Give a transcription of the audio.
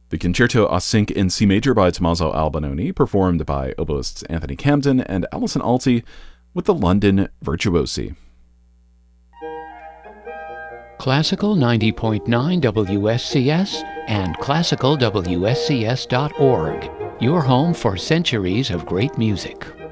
The Concerto a Cinque in C major by Tommaso Albinoni, performed by oboists Anthony Camden and Alison Alty with the London Virtuosi. Classical 90.9 WSCS and classicalwscs.org, your home for centuries of great music.